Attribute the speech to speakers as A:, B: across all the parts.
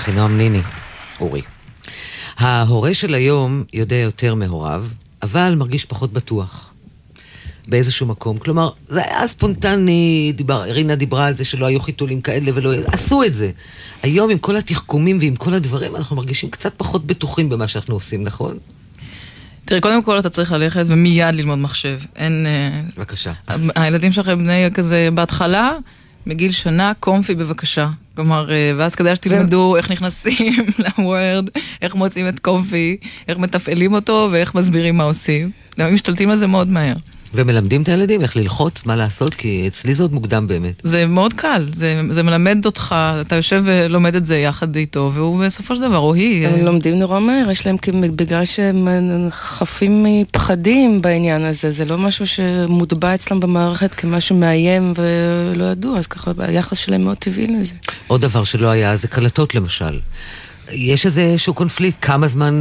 A: אחינועם ניני, אורי. ההורה של היום יודע יותר מהוריו, אבל מרגיש פחות בטוח. באיזשהו מקום. כלומר, זה היה ספונטני, אירינה דיברה על זה שלא היו חיתולים כאלה ולא... עשו את זה. היום עם כל התחכומים ועם כל הדברים, אנחנו מרגישים קצת פחות בטוחים במה שאנחנו עושים, נכון?
B: תראי, קודם כל אתה צריך ללכת ומיד ללמוד מחשב. אין...
A: בבקשה.
B: הילדים שלכם בני כזה בהתחלה, מגיל שנה, קומפי בבקשה. כלומר, ואז כדאי שתלמדו איך נכנסים לוורד, איך מוצאים את קומפי, איך מתפעלים אותו ואיך מסבירים מה עושים. הם משתלטים על זה מאוד מהר.
A: ומלמדים את הילדים איך ללחוץ, מה לעשות, כי אצלי זה עוד מוקדם באמת.
B: זה מאוד קל, זה מלמד אותך, אתה יושב ולומד את זה יחד איתו, והוא בסופו של דבר, או היא...
C: הם לומדים נורא מהר, יש להם בגלל שהם חפים מפחדים בעניין הזה, זה לא משהו שמוטבע אצלם במערכת כמשהו מאיים ולא ידעו, אז ככה היחס שלהם מאוד טבעי לזה.
A: עוד דבר שלא היה, זה קלטות למשל. יש איזשהו קונפליקט, כמה זמן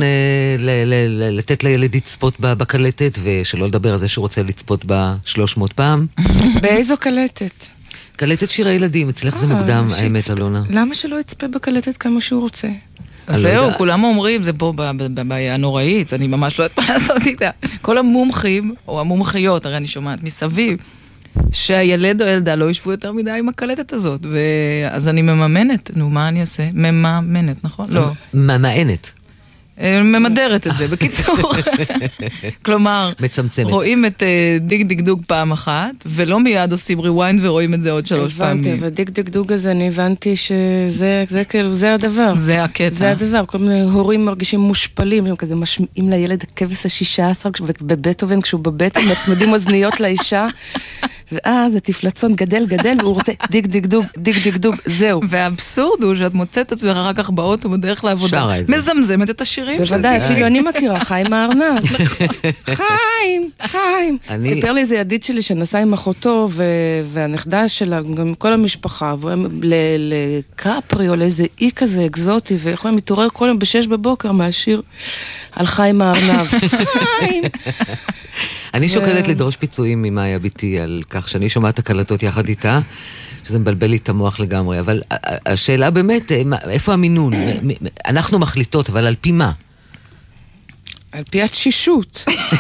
A: לתת לילד לצפות בקלטת, ושלא לדבר על זה שהוא רוצה לצפות בה 300 פעם.
C: באיזו קלטת?
A: קלטת שירי ילדים, אצלך זה מוקדם, האמת, אלונה.
C: למה שלא יצפה בקלטת כמה שהוא רוצה?
B: זהו, כולם אומרים, זה פה בבעיה נוראית, אני ממש לא יודעת מה לעשות איתה. כל המומחים, או המומחיות, הרי אני שומעת מסביב, שהילד או ילדה לא ישבו יותר מדי עם הקלטת הזאת, אז אני מממנת, נו, מה אני אעשה? מממנת, נכון? לא.
A: ממאנת.
B: ממדרת את זה, בקיצור. כלומר,
A: מצמצמת.
B: רואים את דיג דיג דוג פעם אחת, ולא מיד עושים ריוויינד ורואים את זה עוד 3 פעמים.
C: הבנתי, ודיג דיג דוג הזה אני הבנתי שזה כאילו, זה הדבר.
B: זה הקטע.
C: זה הדבר, כל מיני הורים מרגישים מושפלים, הם כזה משמיעים לילד הכבש ה-16, בבטהובן, כשהוא בבטן, מצמדים אוזניות לאישה, ואז התפלצון גדל, והוא רוצה דיג דיג דוג, דיג דיג דוג, זהו.
B: והאבסורד הוא שאת מוצאת את עצמך אחר כך באוטו בדרך לעבודה, מזמזמת את השירים שלי.
C: בוודאי, אפילו אני מכירה, חיים הארנב. חיים. סיפר לי איזה ידיד שלי שנסע עם אחותו, והנכדה שלה, גם כל המשפחה, והוא לקפרי או לאיזה אי כזה אקזוטי, ויכולים להתעורר כל יום ב6 בבוקר מהשיר על חיים הארנב. חיים!
A: אני שוקלת לדרוש פיצויים ממאיה ביתי על כך שאני שומעת הקלטות יחד איתה, שזה מבלבל לי את המוח לגמרי, אבל השאלה באמת, איפה המינון? אנחנו מחליטות, אבל על פי מה?
C: על פי התשישות.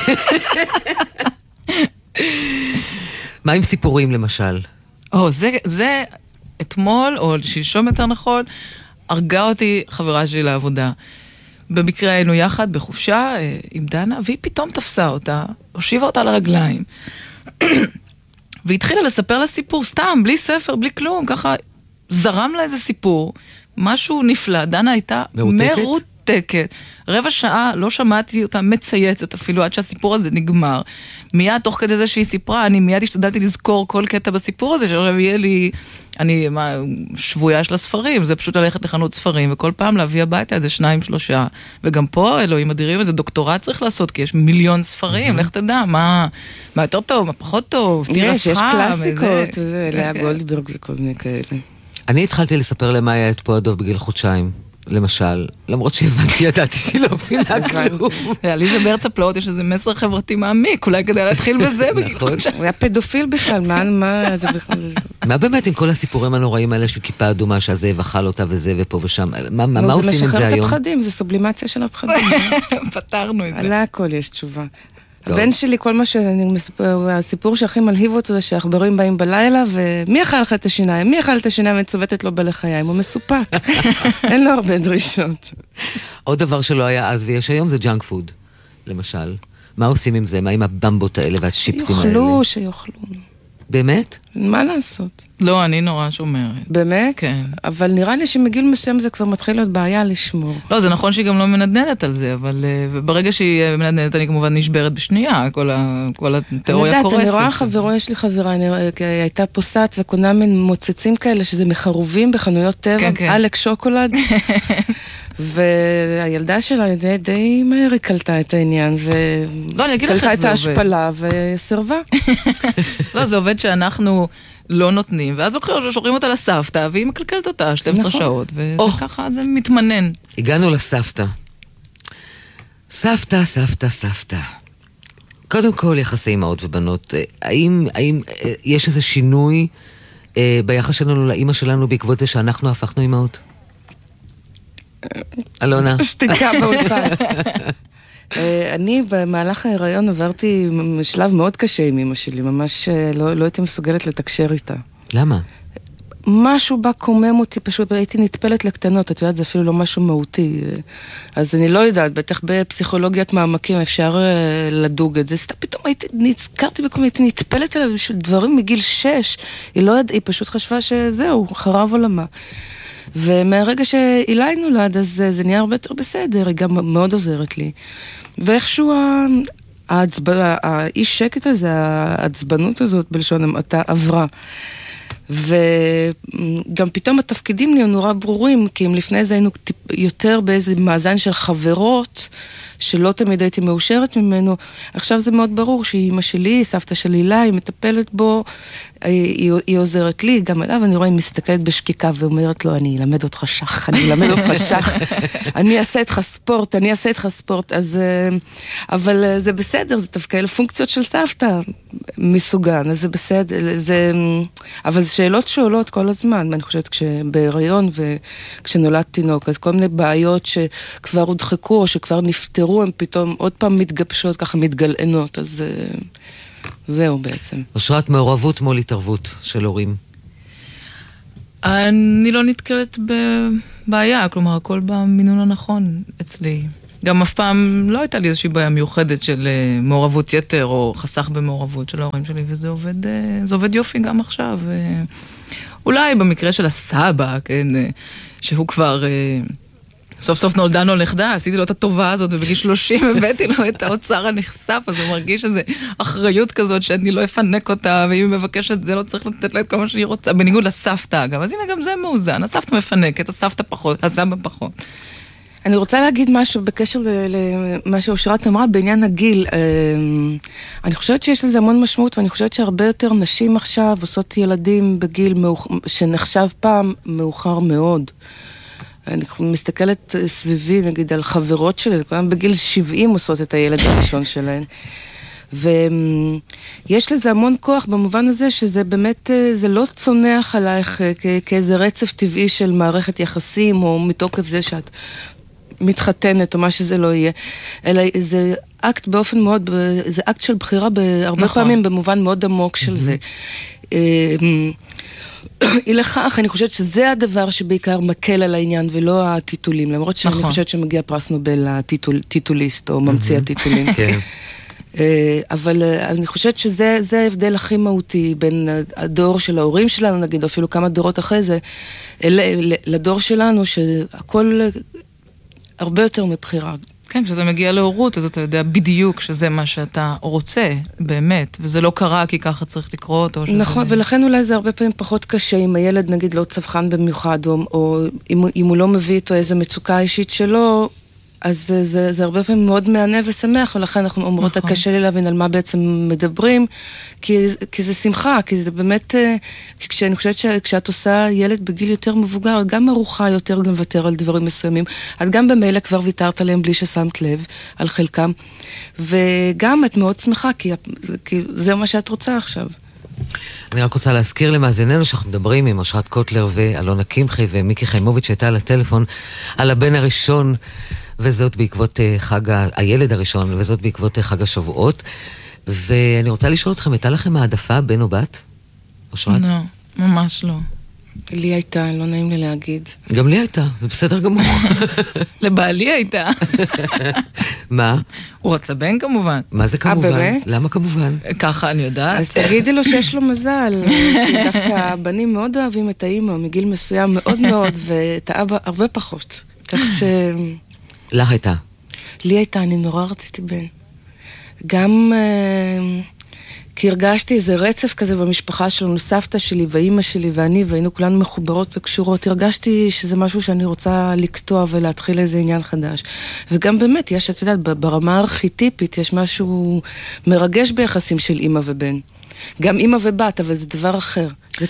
A: מה עם סיפורים למשל?
B: זה אתמול, או שלשום יותר נכון, הרגה אותי חברה שלי לעבודה. במקרה היינו יחד בחופשה עם דנה, והיא פתאום תפסה אותה, הושיבה אותה על הרגליים, והתחילה לספר לה סיפור, סתם, בלי ספר, בלי כלום, ככה זרם לה איזה סיפור, משהו נפלא, דנה הייתה מרותקת. 15 שעה לא שמעתי אותה מצייצת אפילו עד שהסיפור הזה נגמר. מיד תוך כדי זה שהיא סיפרה, אני מיד השתדלתי לזכור כל קטע בסיפור הזה, שעכשיו יהיה לי, שבויה של הספרים, זה פשוט ללכת לחנות ספרים, וכל פעם להביא הביתה איזה 2-3, וגם פה, אלוהים אדירים, איזה דוקטורט צריך לעשות, כי יש מיליון ספרים, לך תדע, מה יותר טוב, מה פחות טוב,
C: יש קלאסיקות, לאה גולדברג וכל מיני כאלה.
A: אני התחלתי לספר למאיה את פה הדוב בגיל חודשיים, למשל, למרות שהבנתי, ידעתי שהיא לא מבינה כלום.
B: לעליזה בארץ הפלאות יש איזה מסר חברתי מעמיק, אולי כדאי להתחיל בזה בגיל חודשיים.
C: הוא היה פדופיל בכלל, מה זה בכלל?
A: מה באמת עם כל הסיפורים הנוראים האלה של כיפה אדומה, שהזאב אכל אותה וזה ופה ושם, מה עושים עם זה היום?
C: זה משחרר את הפחדים, זה סובלימציה של הפחדים.
B: פתרנו את זה.
C: על הכל יש תשובה. הבן שלי, כל מה הסיפור שהכי מלהיב אותו זה שהעכברים באים בלילה, ומי אכל לך את השיניים? מי אכל את השיניים מצובטת לו בלחיים? הוא מסופק. אין לו הרבה דרישות.
A: עוד דבר שלא היה אז ויש היום זה ג'אנק פוד, למשל. מה עושים עם זה? מה עם הבמבות האלה והצ'יפסים האלה?
C: שיוכלו.
A: באמת?
C: מה לעשות?
B: לא, אני נורא שומרת.
C: באמת?
B: כן.
C: אבל נראה לי שמגיל מסוים זה כבר מתחיל להיות בעיה לשמור.
B: לא, זה נכון שהיא גם לא מנדנדת על זה, אבל ברגע שהיא מנדנדת אני כמובן נשברת בשנייה, כל התיאוריה קורסת.
C: אני רואה חברו, יש לי חברה, הייתה פוסעת וקונה מן מוצצים כאלה, שזה מחרובים בחנויות טבע, אלק שוקולד. והילדה שלה די מהר היא קלטה את העניין וקלטה את ההשפלה וסרבה.
B: לא, זה עובד שאנחנו לא נותנים, ואז שולחים אותה לסבתא והיא מקלקלת אותה 12 שעות, וככה זה מתמנן.
A: הגענו לסבתא. סבתא. קודם כל יחסי אמהות ובנות, האם יש איזה שינוי ביחס שלנו לאמא שלנו בעקבות זה שאנחנו הפכנו אמהות? אלונה.
C: שתיקה באולפן. אני במהלך ההיריון עברתי שלב מאוד קשה עם אמא שלי, ממש לא הייתי מסוגלת לתקשר איתה.
A: למה?
C: משהו בה קומם אותי, פשוט הייתי נטפלת לקטנות, את יודעת, זה אפילו לא משהו מהותי. אז אני לא יודעת, בטח בפסיכולוגיית מעמקים אפשר לדוג את זה. סתם פתאום נזכרתי בכל מיני, הייתי נטפלת עליו דברים מגיל 6, היא פשוט חשבה שזהו, חרב עולמה. ומהרגע שאילי נולד, אז זה נהיה הרבה יותר בסדר, היא גם מאוד עוזרת לי. ואיכשהו האי שקט הזה, העצבנות הזאת בלשון המעטה עברה. וגם פתאום התפקידים נהיו נורא ברורים, כי אם לפני זה היינו יותר באיזה מאזן של חברות, שלא תמיד הייתי מאושרת ממנו, עכשיו זה מאוד ברור שהיא אמא שלי, סבתא שלי לה, היא מטפלת בו, היא עוזרת לי, גם אליו אני רואה, היא מסתכלת בשקיקה ואומרת לו, אני אלמד אותך שח, אני אעשה איתך ספורט, אז, אבל זה בסדר, זה דווקא אלה פונקציות של סבתא מסוגן, אז זה בסדר, אבל זה שאלות שעולות כל הזמן, ואני חושבת כשבהיריון וכשנולד תינוק, אז כל מיני בעיות שכבר הודחקו או שכבר נפטרו, הן פתאום עוד פעם מתגבשות, ככה מתגלענות, אז זהו בעצם.
A: אושרת, מעורבות מול התערבות של הורים.
B: אני לא נתקלת בבעיה, כלומר, הכל במינון הנכון אצלי. גם אף פעם לא הייתה לי איזושהי בעיה מיוחדת של מעורבות יתר או חסך במעורבות של ההורים שלי, וזה עובד יופי גם עכשיו. אולי במקרה של הסבא, כן, שהוא כבר סוף סוף נולדה לו נכדה, עשיתי לו את הטובה הזאת, ובגיל 30 הבאתי לו את האוצר הנחשף, אז הוא מרגיש איזו אחריות כזאת שאני לא אפנק אותה, ואם היא מבקשת זה לא צריך לתת לה את כל מה שהיא רוצה, בניגוד לסבתא אגב, אז הנה גם זה מאוזן, הסבתא מפנקת, הסבתא פחות, הסבא פחות.
C: אני רוצה להגיד משהו בקשר למה שאושרת אמרה בעניין הגיל. אני חושבת שיש לזה המון משמעות, ואני חושבת שהרבה יותר נשים עכשיו עושות ילדים בגיל שנחשב פעם מאוחר מאוד. אני מסתכלת סביבי, נגיד, על חברות שלי, כולם בגיל 70 עושות את הילד הראשון שלהן. ויש לזה המון כוח במובן הזה שזה באמת, זה לא צונח עלייך כאיזה רצף טבעי של מערכת יחסים, או מתוקף זה שאת מתחתנת או מה שזה לא יהיה, אלא זה אקט באופן מאוד, זה אקט של בחירה בהרבה פעמים במובן מאוד עמוק של זה. היא לכך, אני חושבת שזה הדבר שבעיקר מקל על העניין ולא הטיטולים, למרות שאני חושבת שמגיע פרס נובל לטיטוליסט או ממציא הטיטולים. אבל אני חושבת שזה ההבדל הכי מהותי בין הדור של ההורים שלנו, נגיד, או אפילו כמה דורות אחרי זה, לדור שלנו, שהכל הרבה יותר מבחירה.
B: כן, כשאתה מגיע להורות, אז אתה יודע בדיוק שזה מה שאתה רוצה, באמת, וזה לא קרה כי ככה צריך לקרות.
C: נכון, ולכן אולי זה הרבה פעמים פחות קשה, אם הילד נגיד לא צווחן במיוחד, או אם הוא לא מביא איתו איזו מצוקה אישית שלו, אז זה הרבה פעמים מאוד מענה ושמח, ולכן אנחנו אומרות, קשה לי להבין על מה בעצם מדברים, כי זה שמחה, כי זה באמת, אני חושבת שכשאת עושה ילד בגיל יותר מבוגר, את גם ארוחה יותר לוותר על דברים מסוימים, את גם במילא כבר ויתרת עליהם בלי ששמת לב על חלקם, וגם את מאוד שמחה, כי זה מה שאת רוצה עכשיו.
A: אני רק רוצה להזכיר למאזיננו שאנחנו מדברים עם אושרת קוטלר ואלונה קמחי ומיקי חיימוביץ' שהייתה על הטלפון על הבן הראשון, וזאת בעקבות הילד הראשון, וזאת בעקבות חג השבועות. ואני רוצה לשאול אתכם, הייתה לכם העדפה בן או בת? אושרת?
B: לא, ממש לא.
C: לי הייתה, לא נעים לי להגיד.
A: גם לי הייתה, זה בסדר גמור.
B: לבעלי הייתה.
A: מה?
B: הוא רצה בן כמובן.
A: מה זה כמובן?
C: באמת?
A: למה כמובן?
B: ככה אני יודעת.
C: אז תגידי לו שיש לו מזל. דווקא הבנים מאוד אוהבים את האמא, מגיל מסוים מאוד מאוד, ואת האבא הרבה פחות. כך ש...
A: לך הייתה?
C: לי הייתה, אני נורא רציתי בן. גם כי הרגשתי איזה רצף כזה במשפחה שלנו, סבתא שלי ואימא שלי ואני, והיינו כולנו מחוברות וקשורות. הרגשתי שזה משהו שאני רוצה לקטוע ולהתחיל איזה עניין חדש. וגם באמת, יש, את יודעת, ברמה הארכיטיפית, יש משהו מרגש ביחסים של אימא ובן. גם אימא ובת, אבל זה דבר אחר.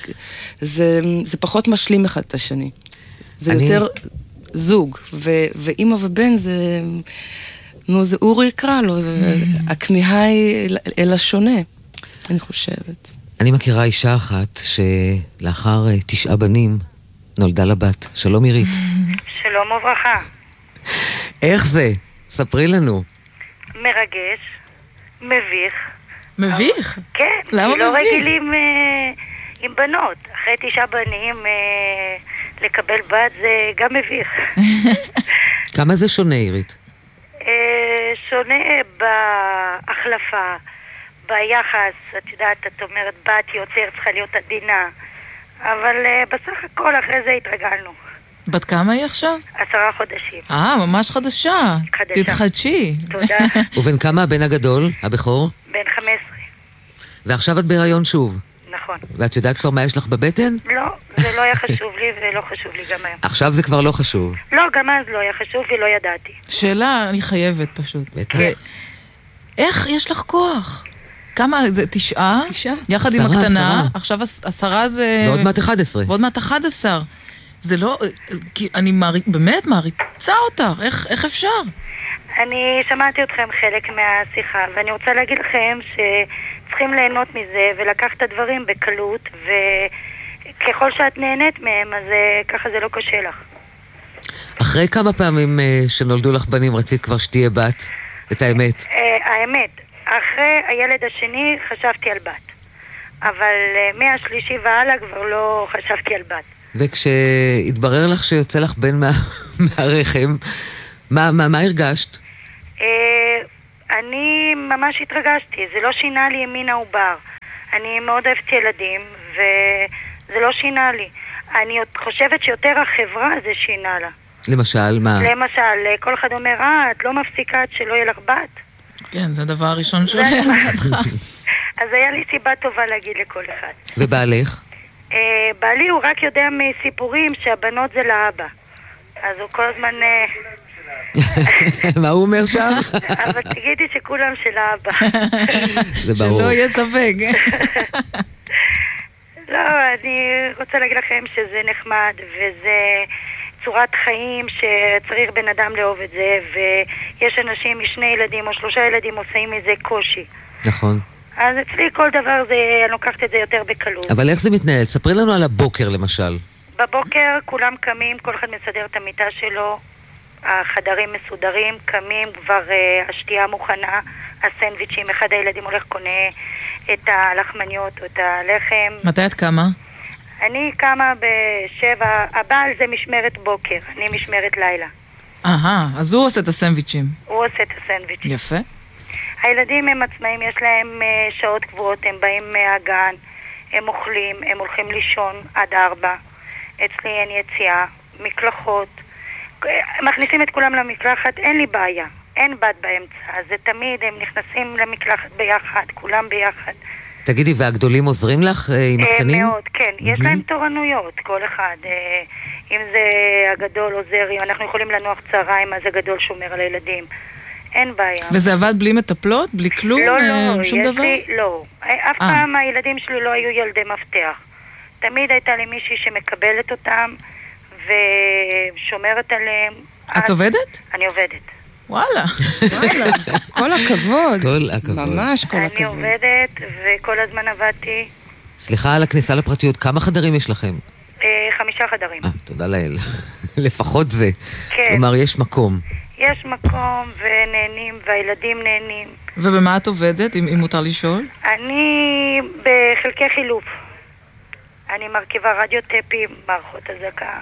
C: זה פחות משלים אחד את השני. זה יותר זוג, ואימא ובן זה... נו, זה אורי יקרא לו, הכמיהה היא אל השונה, אני חושבת.
A: אני מכירה אישה אחת שלאחר 9 בנים נולדה לה בת. שלום עירית.
D: שלום שלום וברכה.
A: איך זה? ספרי לנו.
D: מרגש, מביך.
B: מביך?
D: כן,
B: למה
D: כי לא
B: מביך?
D: רגילים עם בנות. אחרי 9 בנים לקבל בת זה גם מביך.
A: כמה זה שונה, עירית?
D: שונה בהחלפה, ביחס. את יודעת, את אומרת בת יותר צריכה להיות עדינה. אבל בסך הכל אחרי זה התרגלנו.
B: בת כמה היא עכשיו?
D: 10 חודשים.
B: ממש חדשה.
D: חדשה.
B: תתחדשי.
D: תודה.
A: ובן כמה הבן הגדול, הבכור?
D: בן 15.
A: ועכשיו את בהיריון שוב.
D: נכון.
A: ואת יודעת כבר מה יש לך בבטן?
D: לא, זה לא היה חשוב לי ולא חשוב לי גם היום.
A: עכשיו זה כבר לא חשוב.
D: לא, גם אז לא היה חשוב ולא ידעתי.
B: שאלה, אני חייבת פשוט.
A: בטח.
B: איך יש לך כוח? כמה? זה 9?
C: 9.
B: יחד עם
A: 10,
B: הקטנה.
A: 10.
B: עכשיו 10 זה...
A: ועוד מעט 11.
B: ועוד מעט 11. זה לא... כי אני באמת מעריצה אותך. איך אפשר?
D: אני שמעתי אתכם חלק מהשיחה, ואני רוצה להגיד לכם שצריכים ליהנות מזה ולקח את הדברים בקלות, וככל שאת נהנית מהם, אז ככה זה לא קשה לך.
A: אחרי כמה פעמים שנולדו לך בנים רצית כבר שתהיה בת? את האמת.
D: האמת, אחרי הילד השני חשבתי על בת, אבל מהשלישי והלאה כבר לא חשבתי על בת.
A: וכשהתברר לך שיוצא לך בן מהרחם, מה הרגשת?
D: אני ממש התרגשתי, זה לא שינה לי מין העובר. אני מאוד אוהבת ילדים, וזה לא שינה לי. אני חושבת שיותר החברה זה שינה לה.
A: למשל, מה?
D: למשל, כל אחד אומר, את לא מפסיקה עד שלא יהיה לך בת.
B: כן, זה הדבר הראשון שעולה לך.
D: אז היה לי סיבה טובה להגיד לכל אחד.
A: ובעלך?
D: בעלי הוא רק יודע מסיפורים שהבנות זה לאבא. אז הוא כל הזמן...
A: מה הוא אומר שם?
D: אבל תגידי שכולם של האבא.
A: זה ברור.
B: שלא יהיה ספק.
D: לא, אני רוצה להגיד לכם שזה נחמד, וזה צורת חיים שצריך בן אדם לאהוב את זה, ויש אנשים משני ילדים או 3 ילדים עושים מזה קושי.
A: נכון.
D: אז אצלי כל דבר זה, אני לוקחת את זה יותר בקלות.
A: אבל איך זה מתנהל? ספרי לנו על הבוקר למשל.
D: בבוקר כולם קמים, כל אחד מסדר את המיטה שלו, החדרים מסודרים, קמים, כבר השתייה מוכנה, הסנדוויצ'ים, אחד הילדים הולך קונה את הלחמניות או את הלחם.
B: מתי את קמה?
D: אני קמה ב7, הבעל זה משמרת בוקר, אני משמרת לילה.
B: אז הוא עושה את הסנדוויצ'ים.
D: הוא עושה את הסנדוויצ'ים.
B: יפה.
D: הילדים הם עצמאים, יש להם שעות קבועות, הם באים מהגן, הם אוכלים, הם הולכים לישון עד 4. אצלי אין יציאה, מקלחות. מכניסים את כולם למקלחת, אין לי בעיה. אין בת באמצע, זה תמיד הם נכנסים למקלחת ביחד, כולם ביחד.
A: תגידי, והגדולים עוזרים לך עם הקטנים?
D: מאוד, כן. יש להם תורנויות, כל אחד. אם זה הגדול עוזר, אם אנחנו יכולים לנוח צהריים, אז הגדול שומר על הילדים. אין בעיה.
B: וזה עבד בלי מטפלות? בלי כלום?
D: לא,
B: שום דבר?
D: לא. אף פעם הילדים שלי לא היו ילדי מפתח. תמיד הייתה לי מישהי שמקבלת אותם ושומרת עליהם.
B: את עובדת?
D: אני עובדת.
B: וואלה.
C: כל הכבוד.
A: כל הכבוד.
C: ממש כל הכבוד.
D: אני עובדת וכל הזמן עבדתי.
A: סליחה על הכניסה לפרטיות, כמה חדרים יש לכם?
D: 5 חדרים.
A: תודה לאל. לפחות זה.
D: כן.
A: כלומר, יש מקום.
D: יש מקום ונהנים והילדים נהנים.
B: ובמה את עובדת, אם מותר לשאול?
D: אני בחלקי חילוף. אני מרכיבה רדיוטפים, מערכות הזקה.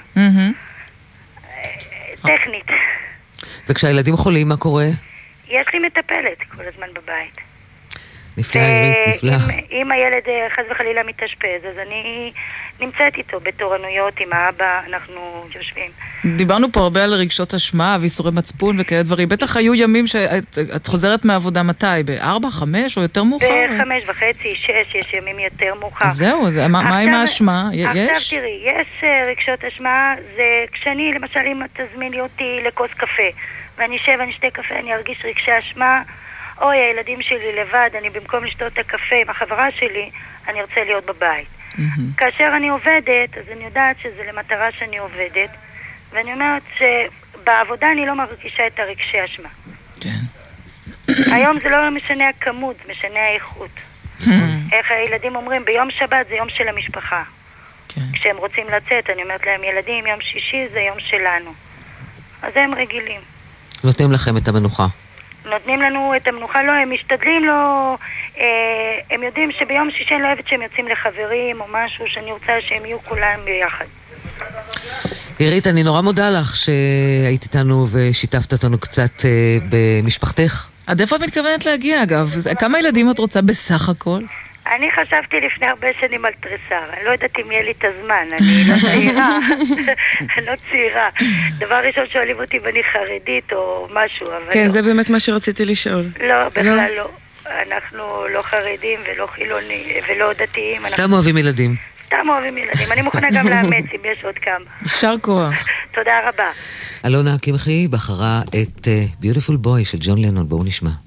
D: טכנית.
A: וכשהילדים חולים, מה קורה?
D: יש לי מטפלת כל הזמן בבית.
A: נפלא, עירית, נפלא.
D: אם הילד חס וחלילה מתאשפז, אז אני נמצאת איתו בתורנויות עם האבא, אנחנו יושבים.
B: דיברנו פה הרבה על רגשות אשמה ואיסורי מצפון וכאלה דברים. בטח היו ימים שאת חוזרת מהעבודה מתי? ב-4, 5 או יותר מאוחר?
D: ב-5:30, 6, יש ימים יותר מאוחר.
B: אז זהו, מה עם האשמה? יש?
D: עכשיו תראי, יש רגשות אשמה, זה כשאני, למשל, אם תזמין לי אותי לכוס קפה, ואני אשב, אני אשתה קפה, אני ארגיש רגשי אשמה, אוי, הילדים שלי לבד, אני במקום לשתות את הקפה עם החברה שלי, אני ארצה להיות בבית. כאשר אני עובדת, אז אני יודעת שזה למטרה שאני עובדת, ואני אומרת שבעבודה אני לא מרגישה את הרגשי אשמה.
B: כן.
D: היום זה לא משנה הכמות, זה משנה האיכות. איך הילדים אומרים, ביום שבת זה יום של המשפחה.
B: כן.
D: כשהם רוצים לצאת, אני אומרת להם, ילדים, יום שישי זה יום שלנו. אז הם רגילים.
A: נותנים לכם את המנוחה.
D: נותנים לנו את המנוחה, לא, הם משתדלים, לא, הם יודעים שביום שישי אני לא אוהבת שהם יוצאים לחברים או משהו, שאני רוצה שהם יהיו כולם ביחד.
A: עירית, אני נורא מודה לך שהיית איתנו ושיתפת אותנו קצת במשפחתך.
B: עד איפה את מתכוונת להגיע, אגב? כמה ילדים את רוצה בסך הכל?
D: אני חשבתי לפני הרבה שנים על טרסר, אני לא יודעת אם יהיה לי את הזמן, אני לא צעירה, אני לא צעירה. דבר ראשון שואלים אותי אם אני חרדית או משהו, אבל
C: כן,
D: לא.
C: זה באמת מה שרציתי לשאול.
D: לא, בכלל לא. אנחנו לא חרדים ולא חילונים ולא דתיים.
A: סתם אוהבים ילדים.
D: סתם אוהבים ילדים, אני מוכנה גם לאמץ אם יש עוד כמה.
B: יישר כוח.
D: תודה רבה.
A: אלונה קמחי בחרה את Beautiful Boy של ג'ון לנון, בואו נשמע.